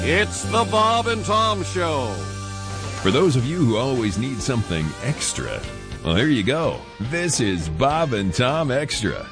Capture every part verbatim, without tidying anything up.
It's the Bob and Tom Show. For those of you who always need something extra, well, here you go. This is Bob and Tom Extra.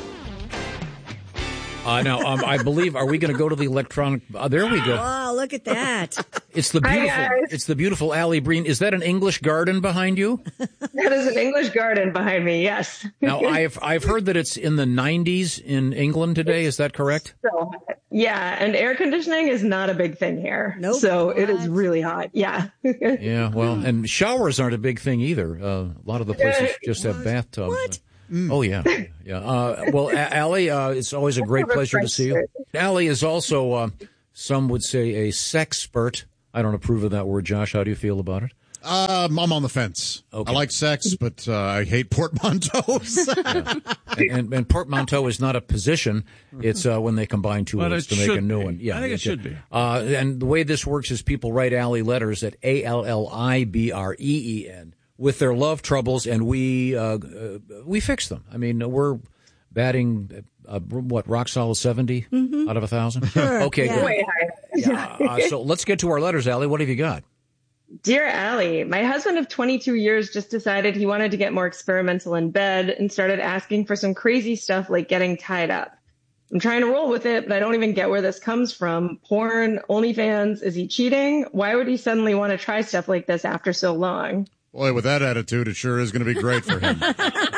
Uh, now, um, I believe, are we going to go to the electronic? Uh, there we go. Oh, look at that. It's the beautiful, Hi, it's the beautiful Allie Breen. Is that an English garden behind you? That is an English garden behind me, yes. Now, I've, I've heard that it's in the nineties in England today. Is that correct? So, yeah, and air conditioning is not a big thing here. Nope. So it is What? really hot. Yeah. Yeah, well, and showers aren't a big thing either. Uh, a lot of the places just have bathtubs. What? Mm. Oh, yeah. Yeah. Uh, well, a- Allie, uh, it's always a great pleasure to see you. Allie is also, uh, some would say, a sexpert. I don't approve of that word. Josh, how do you feel about it? Um, I'm on the fence. Okay. I like sex, but uh, I hate portmanteaus. Yeah. and, and, and portmanteau is not a position. It's uh, when they combine two But words it to make a should new be. one. Yeah, I think it should be. Uh, and the way this works is people write Allie letters at A L L I B R E E N with their love troubles, and we uh, uh, we fix them. I mean, we're batting, uh, what, rock solid seventy Mm-hmm. out of a thousand? Sure, Okay, yeah. good. Way high. Yeah, uh, so let's get to our letters, Allie. What have you got? Dear Allie, my husband of twenty-two years just decided he wanted to get more experimental in bed and started asking for some crazy stuff like getting tied up. I'm trying to roll with it, but I don't even get where this comes from. Porn, OnlyFans, is he cheating? Why would he suddenly want to try stuff like this after so long? Boy, with that attitude, it sure is going to be great for him.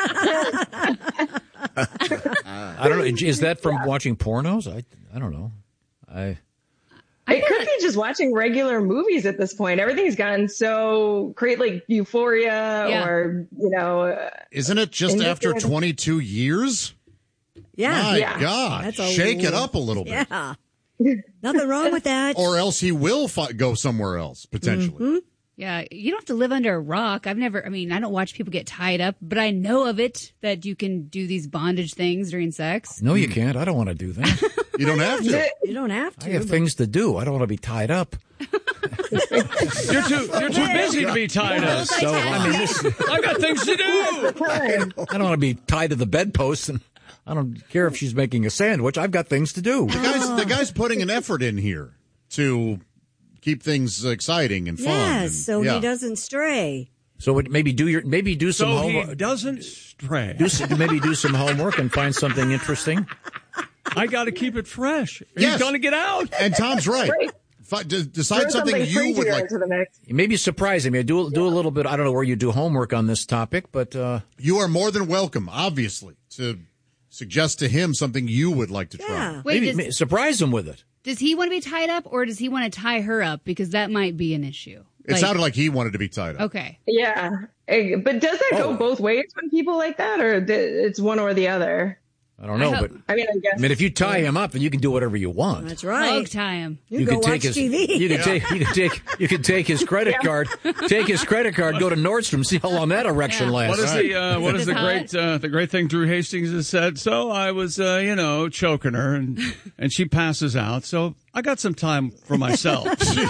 I don't know. Is that from watching pornos? I I don't know. I It could be just watching regular movies at this point. Everything's gotten so great, like Euphoria Yeah. or, you know. uh, Isn't it just And you after can- twenty-two years? Yeah. My Yeah. God. That's a Shake it little- up a little bit. Yeah. Nothing wrong with that. Or else he will fi- go somewhere else, potentially. Mm-hmm. Yeah, you don't have to live under a rock. I've never, I mean, I don't watch people get tied up, but I know of it that you can do these bondage things during sex. no, you can't. I don't want to do that. You don't have to. You don't have to. I have but- things to do. I don't want to be tied up. You're too you're too busy to be tied up. So I mean, this, I've got things to do. I don't want to be tied to the bedpost, and I don't care if she's making a sandwich. I've got things to do. The guy's, the guy's putting an effort in here to keep things exciting and fun. Yes, and- so yeah. he doesn't stray. So it, maybe do your maybe do some So he homework. doesn't stray. Do some, maybe do some homework and find something interesting. I got to keep it fresh. Yes. He's going to get out. And Tom's right. Right. Fi- de- decide Throw something you would crazier like. into the mix. Maybe surprise him. Do do a little bit. I don't know where you do homework on this topic, but uh, You are more than welcome, obviously, to suggest to him something you would like to try. Yeah. Wait, maybe, does, ma- surprise him with it. does he want to be tied up or does he want to tie her up? Because that might be an issue. It Like- sounded like he wanted to be tied up. Okay. Yeah. Eh, But does that Oh. go both ways when people like that, or th- it's one or the other? I don't know, I but hope- I mean, I guess. I mean, if you tie him up, then you can do whatever you want. That's right. Hog tie him. You, go can take watch his T V. you can take you can take you can take his credit card, take his credit card, go to Nordstrom, see how long that erection Yeah. lasts. What is the uh, what is the Hot. great uh, the great thing Drew Hastings has said? So I was uh, you know choking her and and she passes out. So I got some time for myself.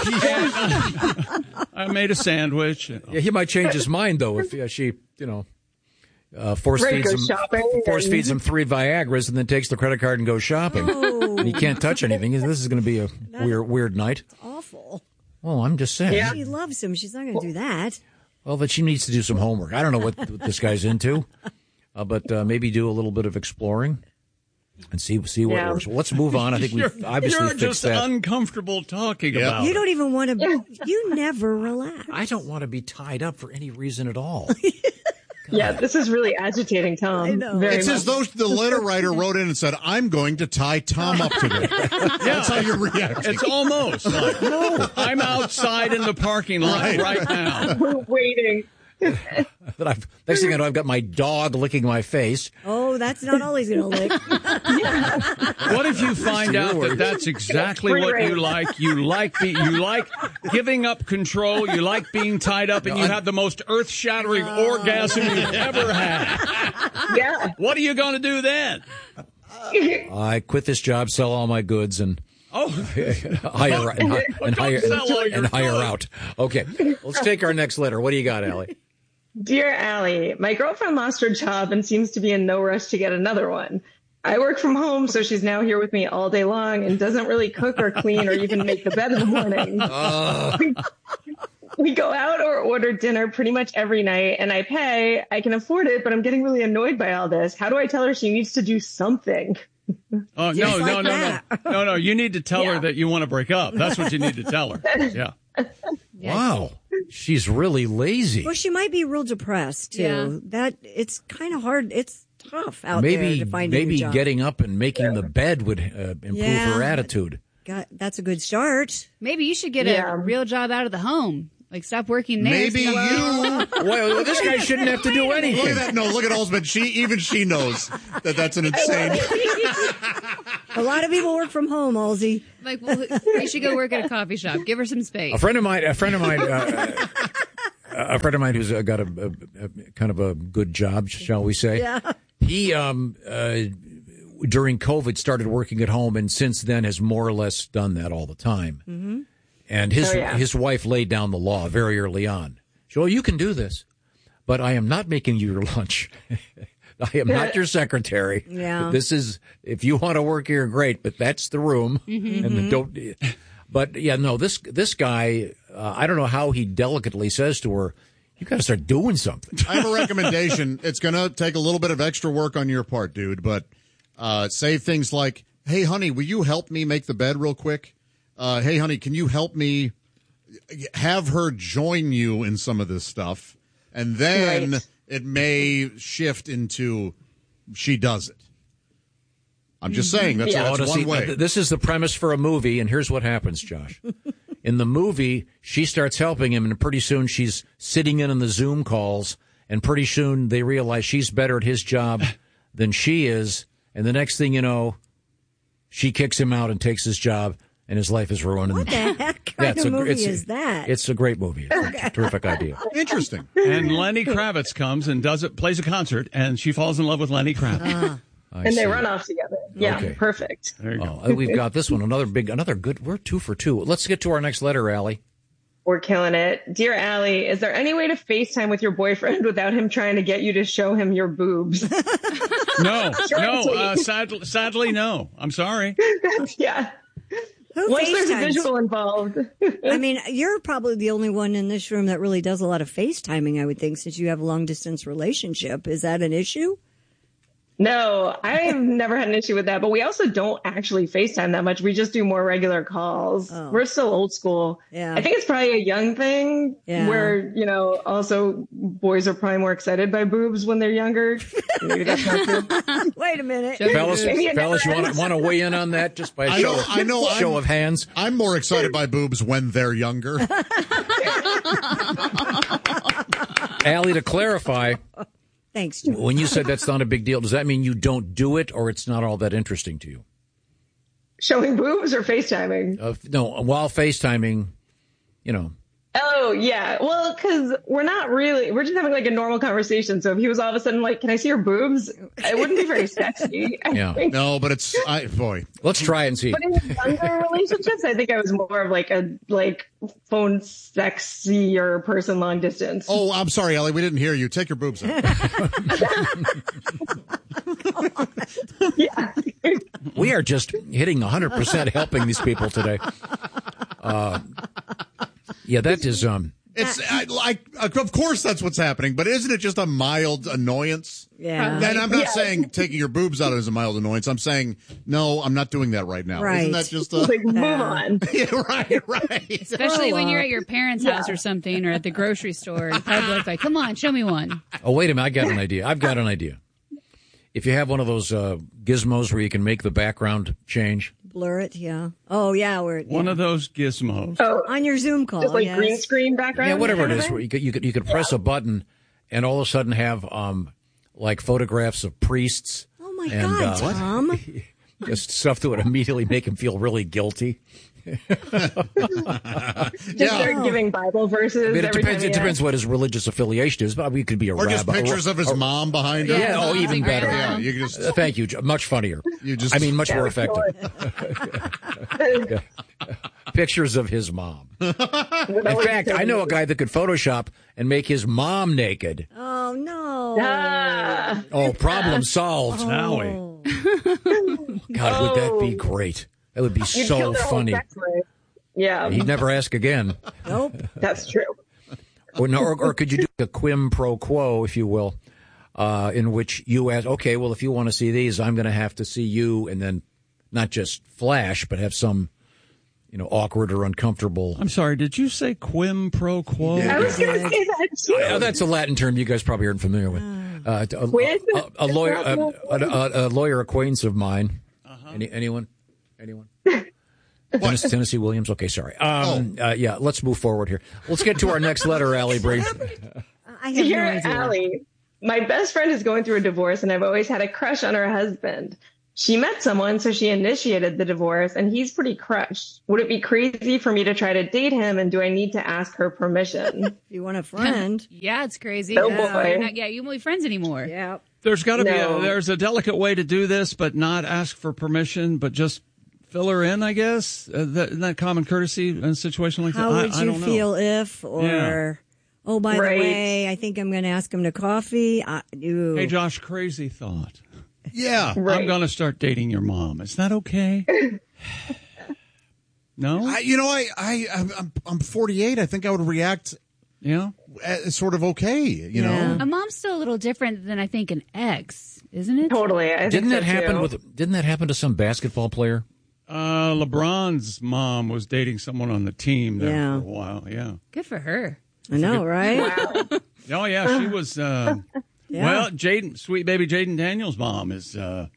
I made a sandwich. You know. Yeah, he might change his mind though if uh, she, you know, uh, force Right, feeds go him shopping force and- feeds him three Viagra's and then takes the credit card and goes shopping. Oh. And he can't touch anything. This is going to be a weird weird night. Awful. Well, I'm just saying. Yeah. She loves him. She's not going to do that. Well, but she needs to do some homework. I don't know what, what this guy's into, uh, but uh, maybe do a little bit of exploring and see see what Yeah. works. Well, let's move on. I think You're, we've obviously you're fixed just that. uncomfortable talking Yeah. about You it. don't even want to. You never relax. I don't want to be tied up for any reason at all. Yeah, this is really agitating Tom. I know. Very It's much. as though the letter writer wrote in and said, I'm going to tie Tom up today. That's how you're reacting. It's almost like, no, I'm outside in the parking lot Right. right, now. We're waiting. That I've, next thing I know, I've got my dog licking my face. Oh, that's not all he's going to lick. What if you find out that that's exactly Free what you rein. like? You like be, you like giving up control. You like being tied up, and you have the most earth-shattering orgasm you've ever had. Yeah. What are you going to do then? I quit this job, sell all my goods, and Oh, hire and, hi- and Don't hire sell all your and hire goods. out. Okay, let's take our next letter. What do you got, Allie? Dear Allie, my girlfriend lost her job and seems to be in no rush to get another one. I work from home, so she's now here with me all day long and doesn't really cook or clean or even make the bed in the morning. Uh. We, we go out or order dinner pretty much every night, and I pay. I can afford it, but I'm getting really annoyed by all this. How do I tell her she needs to do something? Oh, no, Just no, like no, no. that. No, no. You need to tell Yeah. her that you want to break up. That's what you need to tell her. Yeah. Wow. She's really lazy. Well, she might be real depressed too. Yeah. That it's kind of hard. It's tough out Maybe there to find a maybe new job. getting up and making the bed would uh, improve Yeah. her attitude. Got, that's a good start. Maybe you should get Yeah. a real job out of the home. Like, stop working there. Maybe you. Well, this guy shouldn't have to do Look anything. at that. No, look at Olsman. She even she knows that that's an insane. A lot of people work from home, Halsey. Like, well, you should go work at a coffee shop. Give her some space. A friend of mine, a friend of mine, uh, a friend of mine who's uh, got a, a, a kind of a good job, shall we say? Yeah. He um, uh, during COVID started working at home, and since then has more or less done that all the time. Mm-hmm. And his Oh, yeah. his wife laid down the law very early on. So you can do this, but I am not making you your lunch. I am not your secretary. Yeah. This is, if you want to work here, great, but that's the room. Mm-hmm. And then don't. But yeah, no, this this guy, uh, I don't know how he delicately says to her, "You got to start doing something." I have a recommendation. It's going to take a little bit of extra work on your part, dude, but uh, say things like, "Hey, honey, will you help me make the bed real quick? Uh, hey, honey, can you help me?" Have her join you in some of this stuff, and then Right. it may shift into she does it. I'm just saying that's, Yeah. Oh, that's to one see, way. th- This is the premise for a movie, and here's what happens, Josh. In the movie, she starts helping him, and pretty soon she's sitting in on the Zoom calls, and pretty soon they realize she's better at his job than she is, and the next thing you know, she kicks him out and takes his job, and his life is ruined. What the heck kind it's of a, movie it's, is that? It's a great movie. It's a terrific idea. Interesting. And Lenny Kravitz comes and does it, plays a concert, and she falls in love with Lenny Kravitz. I And they see. run off together. Yeah, Okay. perfect. There you go. Oh, we've got this one. Another big, another good. We're two for two. Let's get to our next letter, Allie. We're killing it. Dear Allie, is there any way to FaceTime with your boyfriend without him trying to get you to show him your boobs? No, no, uh, sadly, sadly, no. I'm sorry. Yeah. Who Once there's a FaceTimes? visual involved. I mean, you're probably the only one in this room that really does a lot of FaceTiming, I would think, since you have a long distance relationship. Is that an issue? No, I've never had an issue with that, but we also don't actually FaceTime that much. We just do more regular calls. Oh. We're still old school. Yeah. I think it's probably a young thing Yeah. where, you know, also boys are probably more excited by boobs when they're younger. Maybe that's not true. Wait a minute. Fellas, Maybe it fellas, you never want to want to weigh in on that just by a I show, know- I know show I'm- of hands? I'm more excited by boobs when they're younger. Allie, to clarify, Thanks, Joe. when you said that's not a big deal, does that mean you don't do it, or it's not all that interesting to you? Showing boobs or FaceTiming? Uh, no, while FaceTiming, you know. Oh, yeah. Well, because we're not really, we're just having like a normal conversation. So if he was all of a sudden like, can I see your boobs? It wouldn't be very sexy. I Yeah. think. No, but it's I boy. Let's try and see. But in younger relationships, I think I was more of like a like phone sexier person long distance. Oh, I'm sorry, Ellie. We didn't hear you. Take your boobs out. Yeah. We are just hitting one hundred percent helping these people today. Uh, yeah, that is. Um, It's I, like, of course that's what's happening, but isn't it just a mild annoyance? Yeah. And I'm not Yeah. saying taking your boobs out is a mild annoyance. I'm saying no, I'm not doing that right now. Right. Isn't that just a Like, move on. yeah, right, right. Especially when Grow you're up. at your parents' house or something, or at the grocery store. In public, like, come on, show me one. oh, wait a minute. I got an idea. I've got an idea. If you have one of those uh, gizmos where you can make the background change. Blur it, yeah. Oh, yeah. Where, One yeah. of those gizmos. Oh, On your Zoom call. just like yes. green screen background. Yeah, whatever it kind of is. thing? Where you could, you could you could press a button and all of a sudden have um like photographs of priests. Oh, my and, God, uh, what? Tom. Just stuff that would immediately make him feel really guilty. Just start giving Bible verses. I mean, it every depends. time It he depends what his religious affiliation is. But we could be a Or rabbi. just pictures of his or- mom behind him. Yeah. Oh, even better. Yeah, you can just Uh, thank you. Jo- Much funnier. You just- I mean, much Yeah, more sure. effective. Pictures of his mom. In fact, I know a guy that could Photoshop and make his mom naked. Oh, no. Ah. Oh, problem solved. Now we. God, would that be great? That would be You'd so kill their whole funny. sex life. Yeah, He'd never ask again. Nope. that's true. Or, no, or, or could you do a quim pro quo, if you will, uh, in which you ask, okay, well, if you want to see these, I'm going to have to see you, and then not just flash, but have some, you know, awkward or uncomfortable. I'm sorry, did you say quim pro quo? I was going to say that too. Yeah, that's a Latin term you guys probably aren't familiar with. Uh, a, Quid? a, a, a lawyer, a, Is a, a, a lawyer acquaintance of mine. Uh-huh. Any, anyone? Anyone? Tennessee, Tennessee Williams. Okay, sorry. Um, uh, yeah, let's move forward here. Let's get to our next letter, Allie Breen. I have no Here, idea. Allie, my best friend is going through a divorce, and I've always had a crush on her husband. She met someone, so she initiated the divorce, and he's pretty crushed. Would it be crazy for me to try to date him, and do I need to ask her permission? If you want a friend. Yeah, it's crazy. Oh, Yeah. boy. You're not- yeah, you won't be friends anymore. Yeah. There's got to No. be a, there's a delicate way to do this, but not ask for permission, but just fill her in, I guess. Uh, that, isn't that common courtesy in a situation like How that? would I, I you don't feel know. if, or, Yeah. oh, by Right. the way, I think I'm going to ask him to coffee. I, ooh. Hey, Josh, crazy thought. Yeah. Right. I'm going to start dating your mom. Is that okay? No? I, you know, I, I, I'm, I'm forty-eight. I think I would react yeah. as sort of okay, you Yeah. know? A mom's still a little different than I think an ex, isn't it? Totally. I think Didn't so, that happen too. with? Didn't that happen to some basketball player? Uh, LeBron's mom was dating someone on the team there Yeah. for a while. Yeah. Good for her. I know, right? Oh, yeah. She was, uh, Yeah. well, Jaden, sweet baby Jaden Daniels' mom is, uh,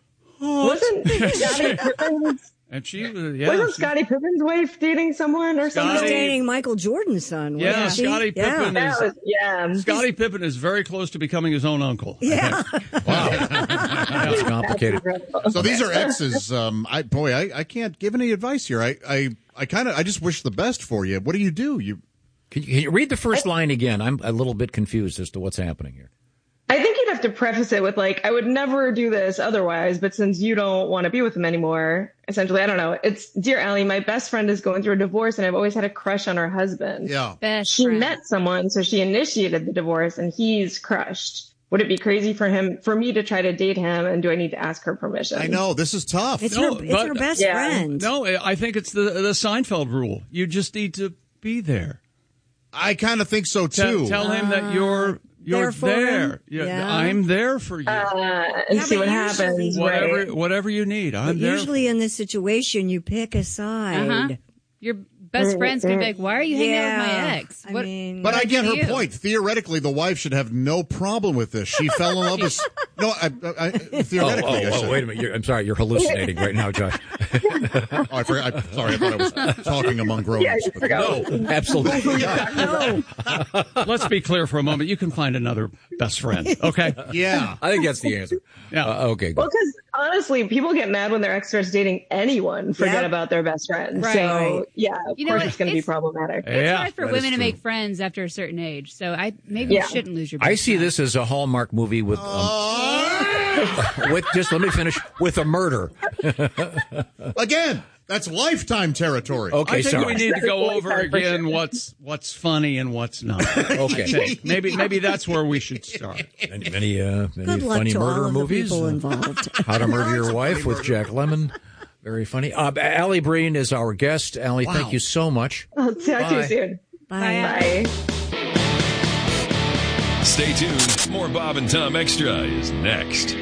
Wasn't Scottie Pippen's, and she was, yeah. wasn't she- Scottie Pippen's wife dating someone or He's something? Scottie- dating Michael Jordan's son. Yeah, wasn't she? Scottie Yeah. Pippen That was, yeah. Scottie Pippen is very close to becoming his own uncle. I Yeah. think. That's complicated. So these are exes. Um, I boy, I, I can't give any advice here. I, I, I kind of, I just wish the best for you. What do you do? You, Can you, can you read the first line again? I'm a little bit confused as to what's happening here. I think you'd have to preface it with, like, I would never do this otherwise, but since you don't want to be with him anymore, essentially, I don't know. It's, dear Allie, my best friend is going through a divorce, and I've always had a crush on her husband. yeah. Best She friend. met someone, so she initiated the divorce, and he's crushed. Would it be crazy for him, for me to try to date him, and do I need to ask her permission? I know this is tough. It's, No, her, it's but- her best Yeah. friend. No, I think it's the the Seinfeld rule. You just need to be there. I kind of think so Tell, too. tell him that you're you're there for there. him? Yeah, Yeah. I'm there for you. Uh, and Yeah, see but what usually- happens. whatever Right. whatever you need. I'm But there. usually in this situation, you pick a side. Uh-huh. Your best friend's gonna be like, "Why are you hanging out with my Yeah. ex?" I What- mean- But I what get did her you do? point. Theoretically, the wife should have no problem with this. She fell in love with. No, I, I, I, Oh, theoretically, I oh, should. oh, wait a minute. You're, I'm sorry. You're hallucinating right now, Josh. Oh, I forgot. I, sorry, I thought I was talking among grown-ups. Yeah, you but- forgot. No, absolutely not. No. Let's be clear for a moment. You can find another best friend. Okay. Yeah. I think that's the answer. Yeah. Uh, okay. Well, Good. because honestly, people get mad when their ex starts dating anyone, forget Yep. about their best friend. Right. So, yeah, of You know course what? it's going to be It's- problematic. It's Yeah, hard for that is women to true. make friends after a certain age, so I maybe Yeah. you shouldn't lose your. Best I see friend. this as a Hallmark movie with, um, with just let me finish with a murder. Again, that's lifetime territory. Okay, I think sorry. we need to go That's over forty-five percent. again what's what's funny and what's not. Okay. I think. Maybe maybe that's where we should start. Any, any, uh, any Good luck funny to murder all of the movies? people Uh, involved. How to Murder Your Wife with Jack Lemmon. Very funny. Uh, Allie Breen is our guest. Allie, Wow. thank you so much. I'll talk to Bye. you soon. Bye. Bye. Stay tuned. More Bob and Tom Extra is next.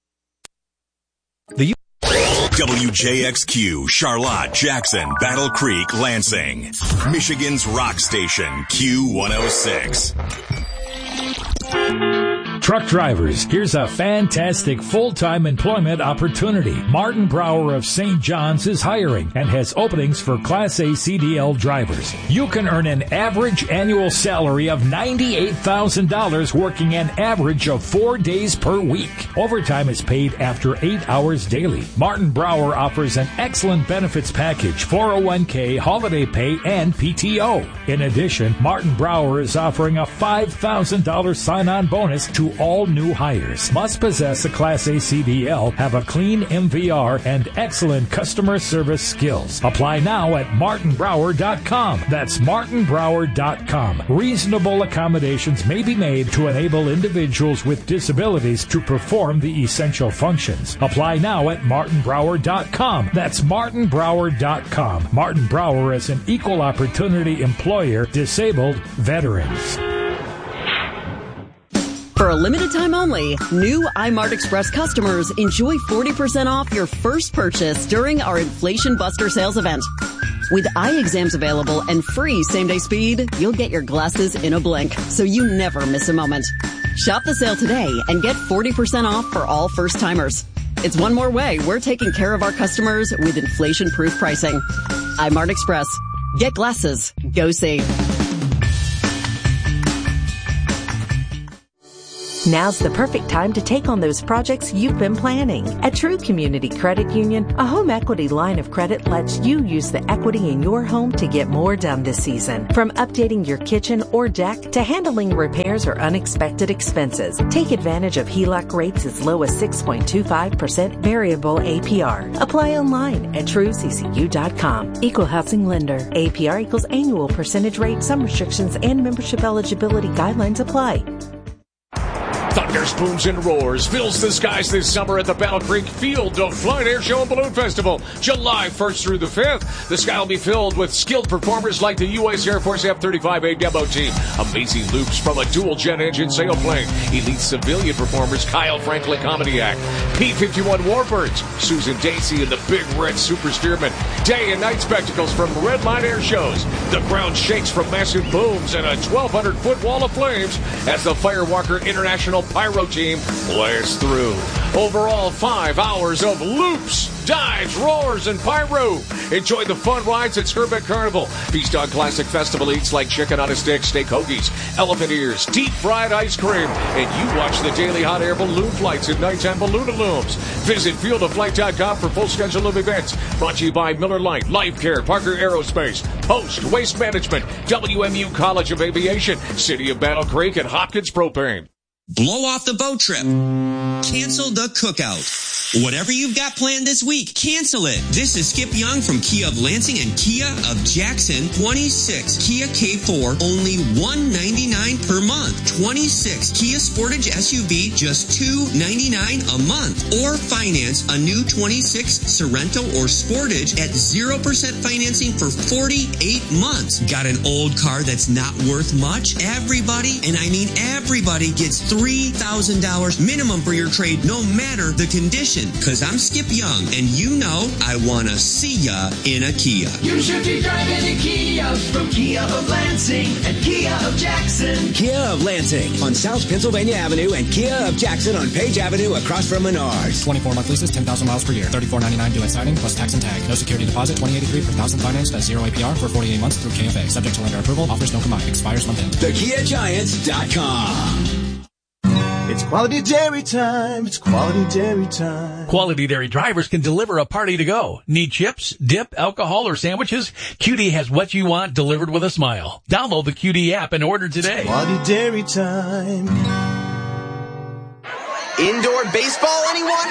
W J X Q, Charlotte, Jackson, Battle Creek, Lansing. Michigan's rock station, Q one oh six. Truck drivers, here's a fantastic full-time employment opportunity. Martin Brower of Saint John's is hiring and has openings for Class A C D L drivers. You can earn an average annual salary of ninety-eight thousand dollars working an average of four days per week. Overtime is paid after eight hours daily. Martin Brower offers an excellent benefits package, four oh one k, holiday pay, and P T O. In addition, Martin Brower is offering a five thousand dollars sign-on bonus to all new hires. Must possess a Class A C D L, have a clean M V R, and excellent customer service skills. Apply now at martin brower dot com. That's martin brower dot com. Reasonable accommodations may be made to enable individuals with disabilities to perform the essential functions. Apply now at martin brower dot com. That's martin brower dot com. Martin Brower is an equal opportunity employer, disabled veterans. For a limited time only, new iMart Express customers enjoy forty percent off your first purchase during our Inflation Buster sales event. With eye exams available and free same-day speed, you'll get your glasses in a blink, so you never miss a moment. Shop the sale today and get forty percent off for all first-timers. It's one more way we're taking care of our customers with inflation-proof pricing. iMart Express. Get glasses. Go see. Now's the perfect time to take on those projects you've been planning. At True Community Credit Union, a home equity line of credit lets you use the equity in your home to get more done this season. From updating your kitchen or deck to handling repairs or unexpected expenses. Take advantage of H E L O C rates as low as six point two five percent variable A P R. Apply online at true c c u dot com. Equal housing lender. A P R equals annual percentage rate. Some restrictions and membership eligibility guidelines apply. Thunder, spoons, and roars fills the skies this summer at the Battle Creek Field of Flight Air Show and Balloon Festival, July first through the fifth. The sky will be filled with skilled performers like the U S Air Force F thirty-five A demo team, amazing loops from a dual-jet engine sailplane, elite civilian performers Kyle Franklin Comedy Act, P fifty-one Warbirds, Susan Dacey and the Big Red Super Steerman, day and night spectacles from Red Line Air Shows. The ground shakes from massive booms and a twelve hundred foot wall of flames as the Firewalker International Pyro Team blasts through. Overall, five hours of loops, dives, roars, and pyro. Enjoy the fun rides at Skirbeck Carnival. Feast on classic festival eats like chicken on a stick, steak hoagies, elephant ears, deep fried ice cream, and you watch the daily hot air balloon flights and nighttime balloon looms. Visit field of flight dot com for full schedule of events. Brought to you by Miller Lite, Life Care, Parker Aerospace, Post, Waste Management, W M U College of Aviation, City of Battle Creek, and Hopkins Propane. Blow off the boat trip. Cancel the cookout. Whatever you've got planned this week, cancel it. This is Skip Young from Kia of Lansing and Kia of Jackson. twenty-six Kia K four, only one ninety-nine per month. twenty-six Kia Sportage S U V, just two ninety-nine a month. Or finance a new twenty-six Sorento or Sportage at zero percent financing for forty-eight months. Got an old car that's not worth much? Everybody, and I mean everybody, gets three thousand dollars minimum for your trade, no matter the condition. Cause I'm Skip Young, and you know I wanna see ya in a Kia. You should be driving a Kia from Kia of Lansing and Kia of Jackson. Kia of Lansing on South Pennsylvania Avenue and Kia of Jackson on Page Avenue across from Menards. twenty-four month leases, ten thousand miles per year, thirty-four ninety-nine due at signing plus tax and tag. No security deposit, twenty eighty-three per thousand financed at zero A P R for forty-eight months through K F A. Subject to lender approval. Offers don't combine. Expires month end. the kia giants dot com. It's quality dairy time. It's quality dairy time. Quality Dairy drivers can deliver a party to go. Need chips, dip, alcohol, or sandwiches? Q D has what you want delivered with a smile. Download the Q D app and order today. It's quality dairy time. Indoor baseball, anyone?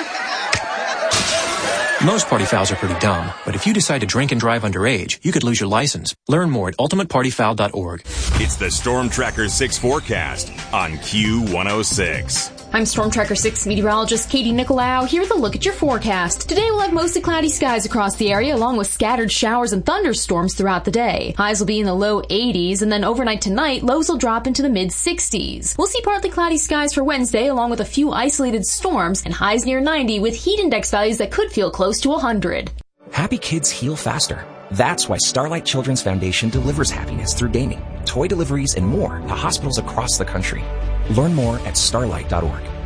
Most party fouls are pretty dumb, but if you decide to drink and drive underage, you could lose your license. Learn more at ultimate party foul dot org. It's the Storm Tracker six forecast on Q one oh six. I'm Storm Tracker six meteorologist Katie Nicolau here with a look at your forecast. Today we'll have mostly cloudy skies across the area along with scattered showers and thunderstorms throughout the day. Highs will be in the low eighties, and then overnight tonight lows will drop into the mid sixties. We'll see partly cloudy skies for Wednesday along with a few isolated storms and highs near ninety with heat index values that could feel close to one hundred. Happy kids heal faster. That's why Starlight Children's Foundation delivers happiness through gaming, toy deliveries, and more to hospitals across the country. Learn more at starlight dot org.